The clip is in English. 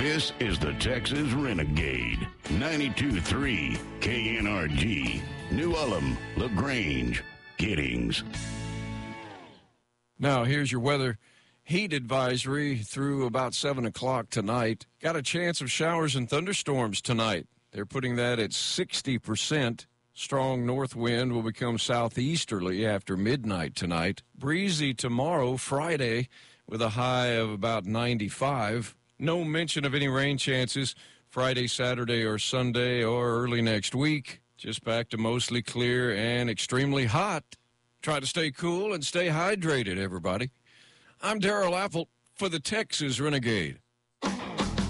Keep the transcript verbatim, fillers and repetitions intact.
This is the Texas Renegade. ninety-two point three K N R G. New Ulm, LaGrange, Giddings. Now, here's your weather. Heat advisory through about seven o'clock tonight. Got a chance of showers and thunderstorms tonight. They're putting that at sixty percent. Strong north wind will become southeasterly after midnight tonight. Breezy tomorrow, Friday, with a high of about ninety-five. No mention of any rain chances Friday, Saturday, or Sunday, or early next week. Just back to mostly clear and extremely hot. Try to stay cool and stay hydrated, everybody. I'm Darrell Apple for the Texas Renegade.